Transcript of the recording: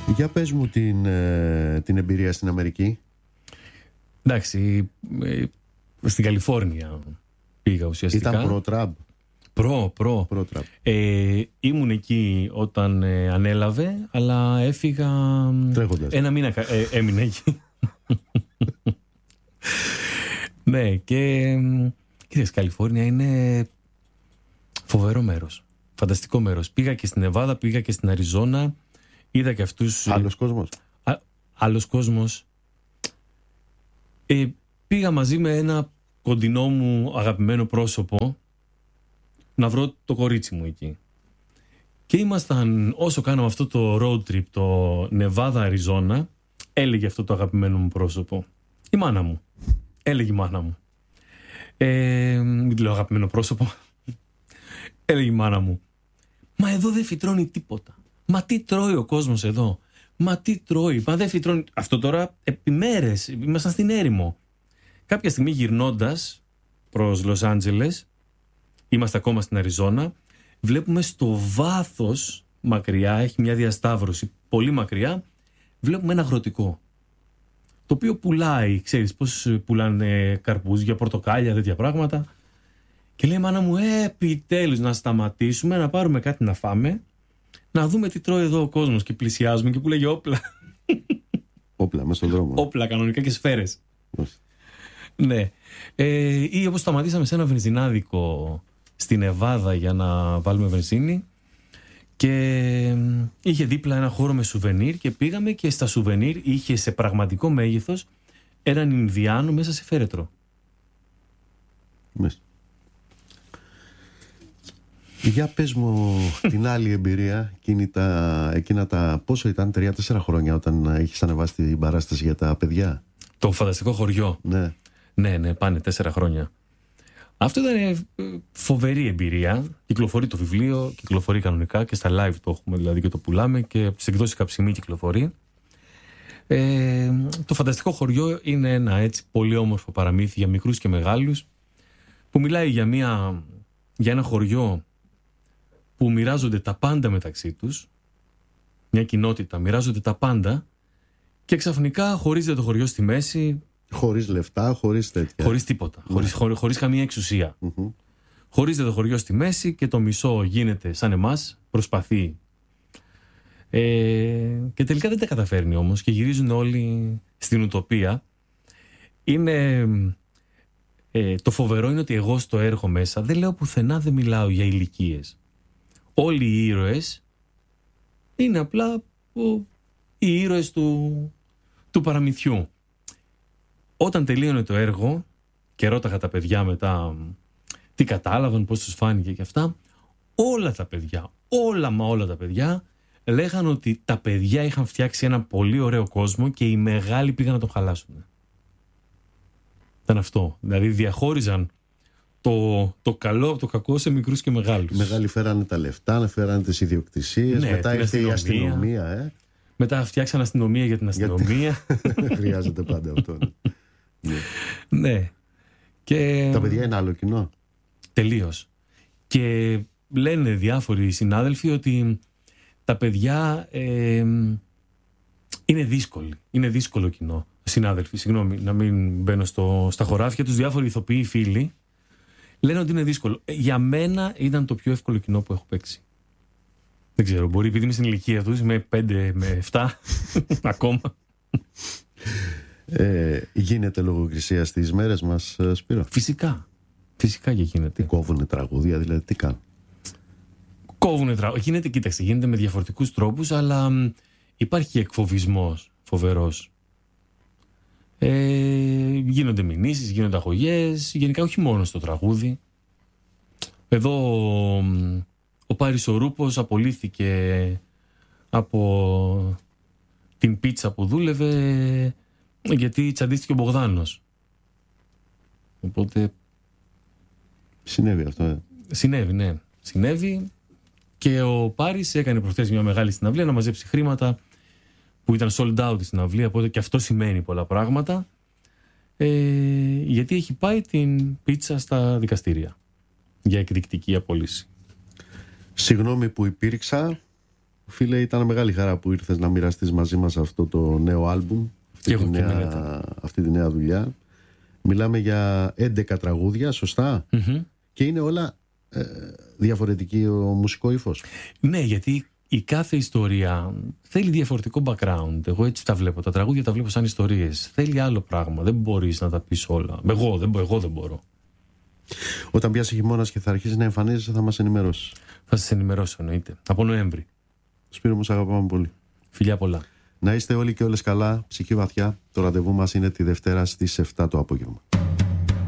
Για πες μου την εμπειρία στην Αμερική. Εντάξει, στην Καλιφόρνια πήγα ουσιαστικά. Ήταν προ-Τραμπ. Προ-Τραμπ. Ήμουν εκεί όταν ανέλαβε, αλλά έφυγα τρέχοντας. ένα μήνα έμεινα εκεί. Ναι, και κοίταξε, Καλιφόρνια είναι φοβερό μέρος, φανταστικό μέρος. Πήγα και στην Νεβάδα, πήγα και στην Αριζόνα, είδα και αυτούς. Άλλος κόσμος. Άλλος κόσμος. Πήγα μαζί με ένα κοντινό μου αγαπημένο πρόσωπο να βρω το κορίτσι μου εκεί. Και ήμασταν, όσο κάναμε αυτό το road trip, το Νεβάδα Αριζόνα, έλεγε αυτό το αγαπημένο μου πρόσωπο. Η μάνα μου. Έλεγε η μάνα μου. Μην τη λέω αγαπημένο πρόσωπο. Έλεγε η μάνα μου. Μα εδώ δεν φυτρώνει τίποτα. Μα τι τρώει ο κόσμος εδώ. Μα τι τρώει. Μα δεν φυτρώνει. Αυτό τώρα επί μέρες. Ήμασταν στην έρημο. Κάποια στιγμή γυρνώντας προς Λος Άντζελες, είμαστε ακόμα στην Αριζόνα, βλέπουμε στο βάθος μακριά, έχει μια διασταύρωση πολύ μακριά, βλέπουμε ένα αγροτικό. Το οποίο πουλάει, ξέρεις πώς πουλάνε καρπούζια, πορτοκάλια, τέτοια πράγματα. Και λέει η μάνα μου, επιτέλους να σταματήσουμε, να πάρουμε κάτι να φάμε, να δούμε τι τρώει εδώ ο κόσμος. Και πλησιάζουμε και που λέγε όπλα. Όπλα, μέσα στον δρόμο. Όπλα, κανονικά και σφαίρες. Ναι. Ή όπως σταματήσαμε σε ένα βενζινάδικο στη Νεβάδα για να βάλουμε βενζίνη και είχε δίπλα ένα χώρο με σουβενίρ και πήγαμε και στα σουβενίρ είχε σε πραγματικό μέγεθος έναν Ινδιάνο μέσα σε φέρετρο. Μέσα. Για πες μου την άλλη εμπειρία, εκείνα τα πόσο ήταν, 3-4 χρόνια όταν έχεις ανεβάσει την παράσταση για τα παιδιά. Το φανταστικό χωριό. Ναι. Ναι, πάνε 4 χρόνια. Αυτό ήταν φοβερή εμπειρία. Κυκλοφορεί το βιβλίο, κυκλοφορεί κανονικά και στα live το έχουμε δηλαδή και το πουλάμε και στις εκδόσεις Καψιμή κυκλοφορεί. Το φανταστικό χωριό είναι ένα έτσι πολύ όμορφο παραμύθι για μικρούς και μεγάλους που μιλάει για ένα χωριό που μοιράζονται τα πάντα μεταξύ τους, μια κοινότητα, μοιράζονται τα πάντα και ξαφνικά χωρίζεται το χωριό στη μέση. Χωρίς λεφτά, χωρίς τέτοια. Χωρίς τίποτα, χωρίς καμία εξουσία. Χωρίζεται το χωριό στη μέση και το μισό γίνεται σαν εμάς, προσπαθεί. Και τελικά δεν τα καταφέρνει όμως και γυρίζουν όλοι στην ουτοπία. Το φοβερό είναι ότι εγώ στο έργο μέσα δεν λέω πουθενά, δεν μιλάω για ηλικίες. Όλοι οι ήρωες είναι απλά οι ήρωες του παραμυθιού. Όταν τελείωνε το έργο και ρώταγα τα παιδιά μετά τι κατάλαβαν, πώς τους φάνηκε και αυτά, όλα τα παιδιά, όλα τα παιδιά λέγαν ότι τα παιδιά είχαν φτιάξει ένα πολύ ωραίο κόσμο και οι μεγάλοι πήγαν να τον χαλάσουν. Ήταν αυτό. Δηλαδή διαχώριζαν το καλό από το κακό σε μικρούς και μεγάλους. Οι μεγάλοι φέρανε τα λεφτά, φέρανε τις ιδιοκτησίες, ναι, μετά ήρθε η αστυνομία. Μετά φτιάξαν αστυνομία για την αστυνομία. Χρειάζεται πάντα αυτό. Ναι. Και τα παιδιά είναι άλλο κοινό. Τελείως. Και λένε διάφοροι συνάδελφοι ότι τα παιδιά είναι δύσκολοι. Είναι δύσκολο κοινό. Συνάδελφοι, συγγνώμη, να μην μπαίνω στα χωράφια τους, διάφοροι ηθοποιοί φίλοι λένε ότι είναι δύσκολο. Για μένα ήταν το πιο εύκολο κοινό που έχω παίξει. Δεν ξέρω, μπορεί επειδή είμαι στην ηλικία τους, είμαι 5 με 7 ακόμα. Γίνεται λογοκρισία στις μέρες μας, Σπύρο? Φυσικά και γίνεται. Κόβουνε τραγούδια, δηλαδή τι κάνουν? Κόβουνε τραγούδια. Κοίταξε, γίνεται με διαφορετικούς τρόπους, αλλά υπάρχει και εκφοβισμός φοβερός. Γίνονται μηνύσεις, γίνονται αγωγές, γενικά όχι μόνο στο τραγούδι. Εδώ ο Πάρης ο Ρούπος απολύθηκε από την πίτσα που δούλευε γιατί τσαντίστηκε ο Μπογδάνος. Οπότε συνέβη αυτό. Συνέβη, ναι. Συνέβη και ο Πάρης έκανε προχθές μια μεγάλη συναυλία να μαζέψει χρήματα που ήταν sold out η συναυλία, οπότε και αυτό σημαίνει πολλά πράγματα, γιατί έχει πάει την πίτσα στα δικαστήρια για εκδικητική απόλυση. Συγγνώμη που υπήρξα, Φίλε, ήταν μεγάλη χαρά που ήρθες να μοιραστείς μαζί μας αυτό το νέο άλμπουμ, αυτή τη νέα δουλειά. Μιλάμε για 11 τραγούδια, σωστά? Και είναι όλα διαφορετική ο μουσικό ύφος. Ναι, γιατί η κάθε ιστορία θέλει διαφορετικό background. Εγώ έτσι τα βλέπω. Τα τραγούδια τα βλέπω σαν ιστορίες. Θέλει άλλο πράγμα. Δεν μπορείς να τα πεις όλα. Εγώ δεν μπορώ. Όταν πιάσει χειμώνας και θα αρχίσει να εμφανίζεσαι, θα μας ενημερώσεις. Θα σας ενημερώσω, εννοείται. Από Νοέμβρη. Σπύρο μου, σ' αγαπάμε πολύ. Φιλιά πολλά. Να είστε όλοι και όλες καλά, ψυχή βαθιά. Το ραντεβού μας είναι τη Δευτέρα στις 7 το απόγευμα.